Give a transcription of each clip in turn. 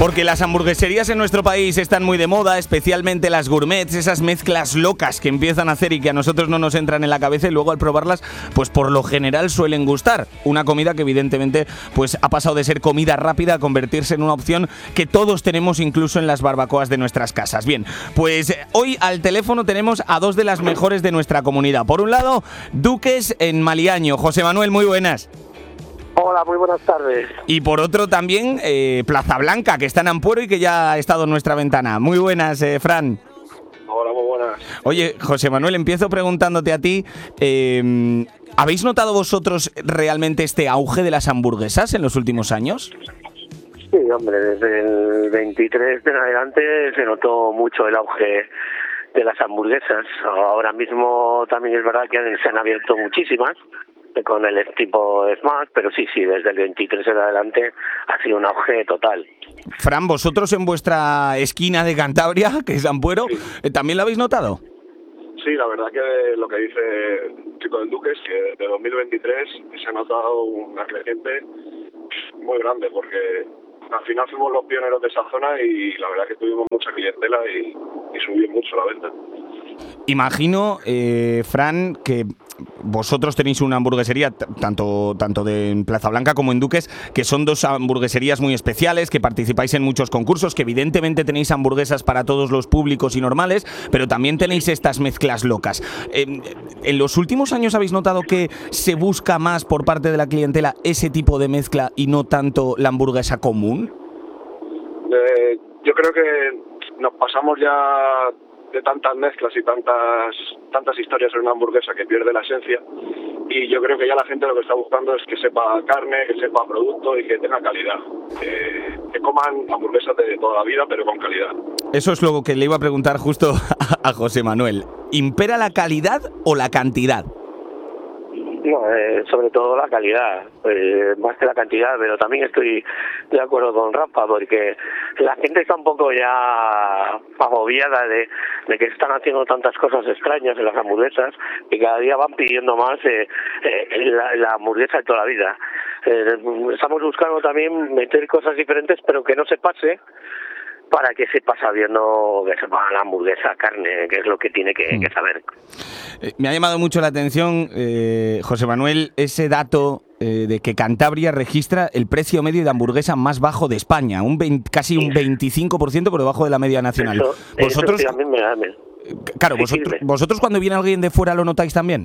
Porque las hamburgueserías en nuestro país están muy de moda, especialmente las gourmets, esas mezclas locas que empiezan a hacer y que a nosotros no nos entran en la cabeza y luego al probarlas, pues por lo general suelen gustar. Una comida que evidentemente pues ha pasado de ser comida rápida a convertirse en una opción que todos tenemos incluso en las barbacoas de nuestras casas. Bien, pues hoy al teléfono tenemos a dos de las mejores de nuestra comunidad. Por un lado, Duques en Maliaño. José Manuel, muy buenas. Hola, muy buenas tardes. Y por otro también, Plaza Blanca, que está en Ampuero y que ya ha estado en nuestra ventana. Muy buenas, Fran. Hola, muy buenas. Oye, José Manuel, empiezo preguntándote a ti, ¿habéis notado vosotros realmente este auge de las hamburguesas en los últimos años? Sí, hombre, desde el 23 en adelante se notó mucho el auge de las hamburguesas. Ahora mismo también es verdad que se han abierto muchísimas con el tipo Smash, pero sí, desde el 23 en adelante ha sido un auge total. Fran, vosotros en vuestra esquina de Cantabria, que es Ampuero, ¿también lo habéis notado? Sí, la verdad que lo que dice el chico del Duques, que desde 2023 se ha notado una creciente muy grande, porque al final fuimos los pioneros de esa zona y la verdad que tuvimos mucha clientela y subió mucho la venta. Imagino, Fran, que vosotros tenéis una hamburguesería, tanto en Plaza Blanca como en Duques, que son dos hamburgueserías muy especiales, que participáis en muchos concursos, que evidentemente tenéis hamburguesas para todos los públicos y normales, pero también tenéis estas mezclas locas. ¿En los últimos años habéis notado que se busca más por parte de la clientela ese tipo de mezcla y no tanto la hamburguesa común? Yo creo que nos pasamos ya de tantas mezclas y tantas historias en una hamburguesa que pierde la esencia, y yo creo que ya la gente lo que está buscando es que sepa carne, que sepa producto y que tenga calidad, que coman hamburguesas de toda la vida pero con calidad. Eso es lo que le iba a preguntar justo a José Manuel. ¿Impera la calidad o la cantidad? No, sobre todo la calidad, más que la cantidad, pero también estoy de acuerdo con Rafa, porque la gente está un poco ya agobiada de que están haciendo tantas cosas extrañas en las hamburguesas y cada día van pidiendo más la hamburguesa de toda la vida. Estamos buscando también meter cosas diferentes, pero que no se pase, para que sepa sabiendo que sepa la hamburguesa, carne, que es lo que tiene que saber. Me ha llamado mucho la atención, José Manuel, ese dato de que Cantabria registra el precio medio de hamburguesa más bajo de España, casi un 25% por debajo de la media nacional. ¿Vosotros? Eso sí, a mí me claro, vosotros cuando viene alguien de fuera lo notáis también.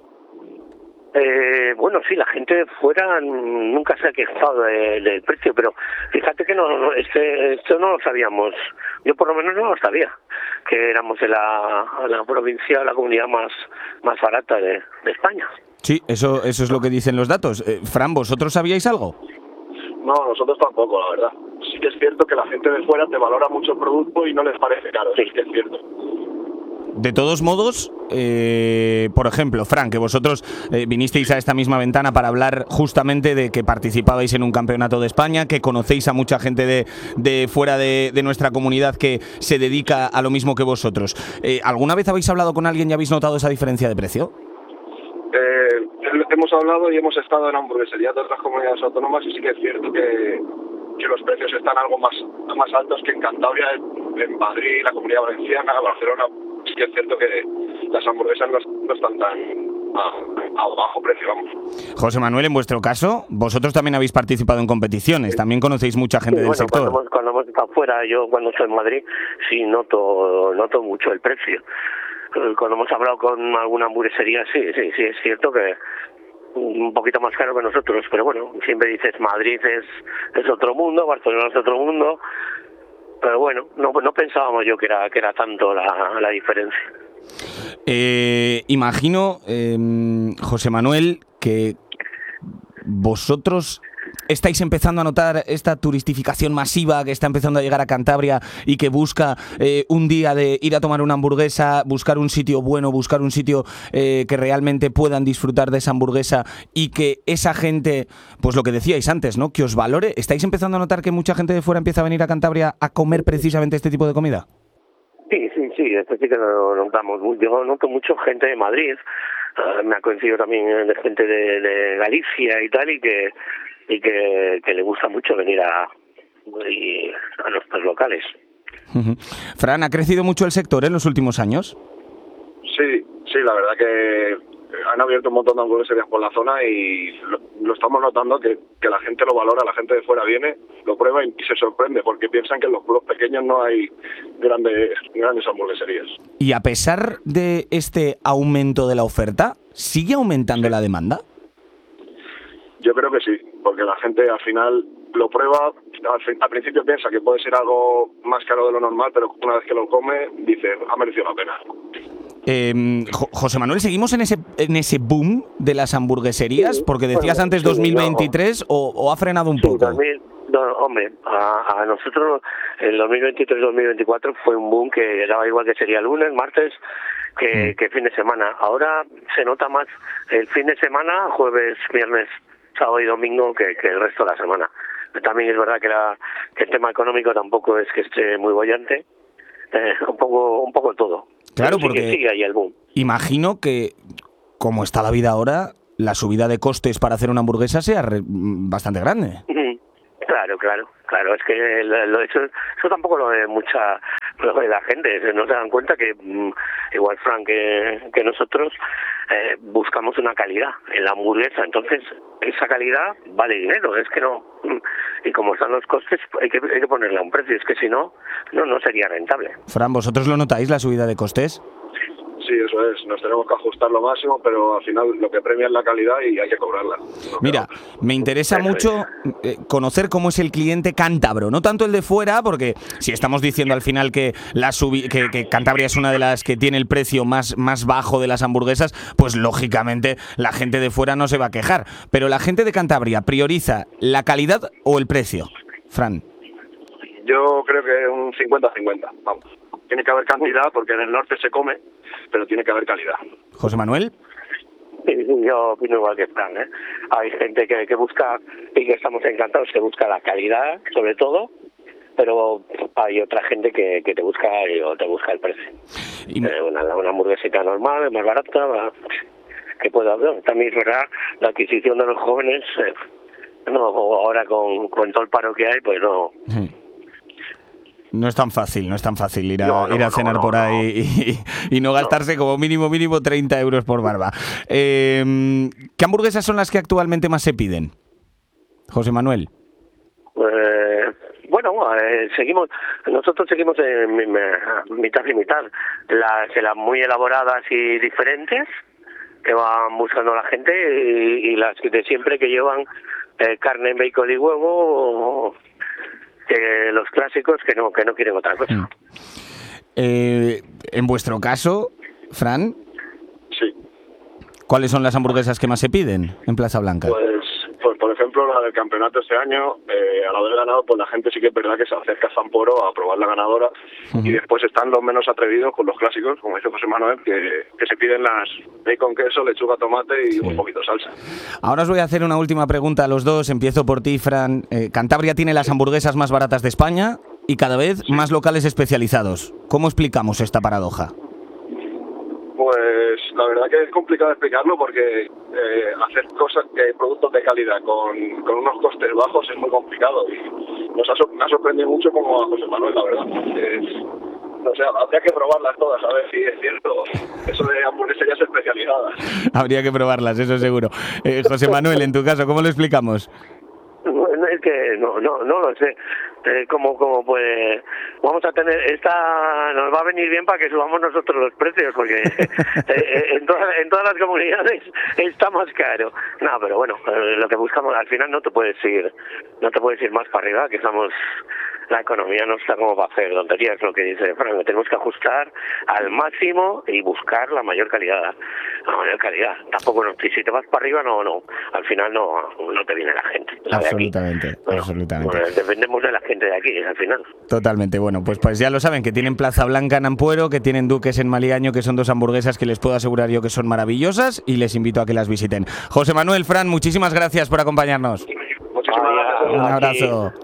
Bueno, sí, la gente de fuera nunca se ha quejado del precio, pero fíjate que esto no lo sabíamos. Yo por lo menos no lo sabía, que éramos de la provincia, la comunidad más barata de España. Sí, eso es lo que dicen los datos. Fran, ¿vosotros sabíais algo? No, nosotros tampoco, la verdad. Sí que es cierto que la gente de fuera te valora mucho el producto y no les parece caro, sí que es cierto. De todos modos, por ejemplo, Fran, que vosotros vinisteis a esta misma ventana para hablar justamente de que participabais en un campeonato de España, que conocéis a mucha gente de fuera de nuestra comunidad que se dedica a lo mismo que vosotros. ¿Alguna vez habéis hablado con alguien y habéis notado esa diferencia de precio? Hemos hablado y hemos estado en hamburgueserías de otras comunidades autónomas y sí que es cierto que los precios están algo más altos que en Cantabria, en Madrid, la Comunidad Valenciana, Barcelona. Sí que es cierto que las hamburguesas no están tan a bajo precio, vamos. José Manuel, en vuestro caso, vosotros también habéis participado en competiciones, también conocéis mucha gente del sector. Cuando hemos estado fuera, yo cuando estoy en Madrid, sí noto mucho el precio. Cuando hemos hablado con alguna hamburguesería, sí, es cierto que un poquito más caro que nosotros, pero bueno, siempre dices Madrid es otro mundo, Barcelona es otro mundo, pero bueno, no pensábamos yo que era tanto la diferencia. Imagino, José Manuel, que vosotros estáis empezando a notar esta turistificación masiva que está empezando a llegar a Cantabria y que busca un día de ir a tomar una hamburguesa, buscar un sitio bueno, buscar un sitio que realmente puedan disfrutar de esa hamburguesa y que esa gente, pues lo que decíais antes, ¿no?, que os valore. ¿Estáis empezando a notar que mucha gente de fuera empieza a venir a Cantabria a comer precisamente este tipo de comida? Sí, esto sí que lo notamos. Yo noto mucho gente de Madrid, me ha coincidido también de gente de Galicia y tal, y que le gusta mucho venir a y a nuestros locales. Fran, ¿ha crecido mucho el sector en los últimos años? Sí, la verdad que han abierto un montón de hamburgueserías por la zona y lo estamos notando que la gente lo valora, la gente de fuera viene, lo prueba y se sorprende porque piensan que en los pueblos pequeños no hay grandes hamburgueserías. Y a pesar de este aumento de la oferta, ¿sigue aumentando la demanda? Yo creo que sí, porque la gente al final lo prueba, al principio piensa que puede ser algo más caro de lo normal, pero una vez que lo come dice, ha merecido la pena. José Manuel, ¿seguimos en ese boom de las hamburgueserías? Porque decías antes 2023 o ha frenado un poco. Hombre, a nosotros el 2023-2024 fue un boom que daba igual que sería lunes, martes que fin de semana. Ahora se nota más el fin de semana, jueves, viernes, sábado y domingo que el resto de la semana. También es verdad que el tema económico tampoco es que esté muy bollante, un poco todo. Claro, pero porque sigue ahí el boom. Imagino que, como está la vida ahora, la subida de costes para hacer una hamburguesa sea bastante grande. Claro, es que eso tampoco lo ve la gente, no se dan cuenta que igual Frank que nosotros buscamos una calidad en la hamburguesa, entonces esa calidad vale dinero, es que no, y como están los costes hay que ponerle un precio, es que si no sería rentable. Fran, ¿vosotros lo notáis, la subida de costes? Sí, eso es, nos tenemos que ajustar lo máximo, pero al final lo que premia es la calidad y hay que cobrarla. Mira, me interesa mucho conocer cómo es el cliente cántabro, no tanto el de fuera, porque si estamos diciendo al final que que Cantabria es una de las que tiene el precio más bajo de las hamburguesas, pues lógicamente la gente de fuera no se va a quejar, pero la gente de Cantabria prioriza la calidad o el precio, Fran. Yo creo que un 50-50, vamos. Tiene que haber cantidad porque en el norte se come, pero tiene que haber calidad. José Manuel. Yo opino igual que Fran, ¿eh? Hay gente que busca, y que estamos encantados, que busca la calidad, sobre todo, pero hay otra gente que te busca el precio. Una hamburguesita normal, más barata, que pueda haber. También es verdad, la adquisición de los jóvenes, ahora con todo el paro que hay, pues no... No es tan fácil ir a cenar por ahí y no gastarse como mínimo 30 euros por barba. ¿Qué hamburguesas son las que actualmente más se piden, José Manuel? Nosotros seguimos en mitad y mitad. Las muy elaboradas y diferentes que van buscando la gente y las de siempre que llevan carne, bacon y huevo, que los clásicos que no quieren otra cosa. En vuestro caso, Fran, sí. ¿Cuáles son las hamburguesas que más se piden en Plaza Blanca? Pues por ejemplo, la del campeonato este año, al haber ganado, pues la gente sí que es verdad que se acerca a Zamporo a probar la ganadora. Y después están los menos atrevidos con los clásicos, como dice José Manuel, que se piden las bacon, queso, lechuga, tomate y un poquito de salsa. Ahora os voy a hacer una última pregunta a los dos. Empiezo por ti, Fran. Cantabria tiene las hamburguesas más baratas de España y cada vez más locales especializados. ¿Cómo explicamos esta paradoja? Pues la verdad que es complicado explicarlo porque hacer productos de calidad con unos costes bajos es muy complicado y me ha sorprendido mucho como a José Manuel, la verdad. No sé, habría que probarlas todas a ver si es cierto eso de hamburgueserías especializadas. Habría que probarlas, eso seguro. José Manuel, en tu caso, ¿cómo lo explicamos? Es que no lo sé. ¿Cómo puede? Vamos a tener nos va a venir bien para que subamos nosotros los precios, porque en todas las comunidades está más caro. No, pero bueno, lo que buscamos al final no te puedes ir más para arriba, que la economía no está como para hacer tonterías, lo que dice Frank, tenemos que ajustar al máximo y buscar la mayor calidad. Tampoco, si te vas para arriba, no, al final no te viene la gente. Absolutamente. Pues dependemos de la gente de aquí, al final. Totalmente, bueno, pues ya lo saben, que tienen Plaza Blanca en Ampuero, que tienen Duques en Maliaño, que son dos hamburguesas que les puedo asegurar yo que son maravillosas y les invito a que las visiten. José Manuel, Fran, muchísimas gracias por acompañarnos. Muchísimas gracias. Un abrazo.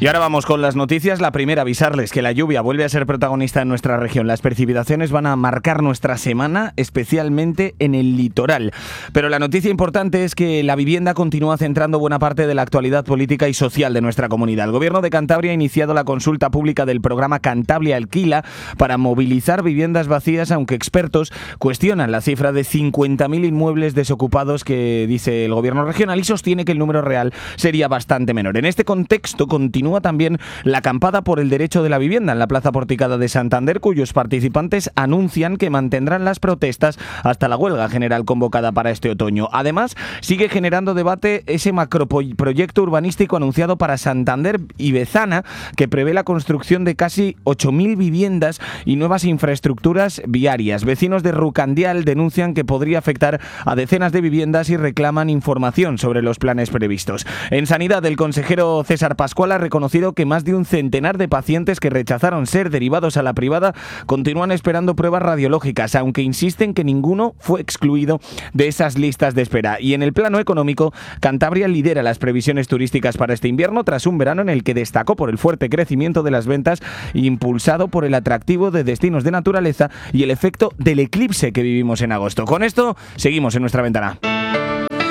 Y ahora vamos con las noticias. La primera, avisarles que la lluvia vuelve a ser protagonista en nuestra región. Las precipitaciones van a marcar nuestra semana, especialmente en el litoral. Pero la noticia importante es que la vivienda continúa centrando buena parte de la actualidad política y social de nuestra comunidad. El Gobierno de Cantabria ha iniciado la consulta pública del programa Cantabria Alquila para movilizar viviendas vacías, aunque expertos cuestionan la cifra de 50.000 inmuebles desocupados que dice el Gobierno regional y sostiene que el número real sería bastante menor. En este contexto continúa también la acampada por el derecho de la vivienda en la Plaza Porticada de Santander, cuyos participantes anuncian que mantendrán las protestas hasta la huelga general convocada para este otoño. Además, sigue generando debate ese macroproyecto urbanístico anunciado para Santander y Bezana, que prevé la construcción de casi 8.000 viviendas y nuevas infraestructuras viarias. Vecinos de Rucandial denuncian que podría afectar a decenas de viviendas y reclaman información sobre los planes previstos. En Sanidad, el consejero César Pascual ha reconocido que más de un centenar de pacientes que rechazaron ser derivados a la privada continúan esperando pruebas radiológicas, aunque insisten que ninguno fue excluido de esas listas de espera. Y en el plano económico, Cantabria lidera las previsiones turísticas para este invierno tras un verano en el que destacó por el fuerte crecimiento de las ventas impulsado por el atractivo de destinos de naturaleza y el efecto del eclipse que vivimos en agosto. Con esto, seguimos en nuestra ventana.